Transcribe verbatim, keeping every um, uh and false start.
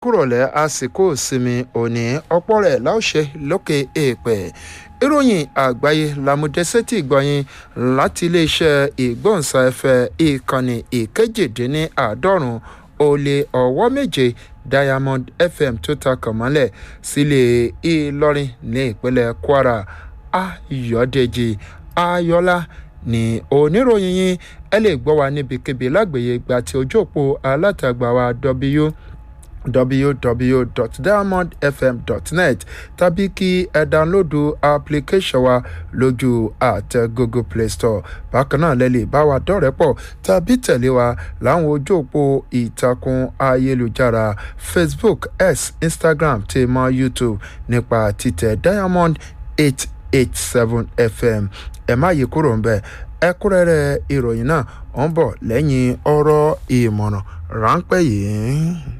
kúrọ̀lẹ́ àsìkò ìsinmi òní ọ̀pọ̀ rẹ̀ láòṣe lókè èèpẹ̀ ìròyìn àgbáyé lámúdẹ́sẹ́tì gbọ̀yìn láti iléeṣẹ́ ìgbóhùnsáfẹ́ ìkànnì ìkejìdínláàádọ́rùn ó lé ọwọ́ méje Diamond F M tó ta kàn mọ́lẹ̀ sílé Ìlọrin ní ìpínlẹ̀ Kwara. Ayọ̀dèjì Ayọ̀lá ní oníròyìn yín ẹ lè gbọ́ wa níbikíbi lágbèyé gba ti ojú òpó alátagbà wa w w w dot diamond f m dot net tàbí kí ẹ dánlódù application wa lójú àtẹ Google Play Store. Bákan náà lẹ lè bá wa dọ́rẹ̀ẹ́ pọ̀ tàbí tẹ̀lé wa láwọn ojú òpó ìtàkùn ayélujára Facebook, X, Instagram tí mọ́ YouTube nípa títẹ̀ Diamond eight eight seven F M. ẹ má yí kúrò ńbẹ̀. ẹ̀kúnrẹ́rẹ́ ìròyìn náà ń bọ̀ lẹ́yìn ọ̀rọ̀ ìmọ̀ràn ráńpẹ́ yìí.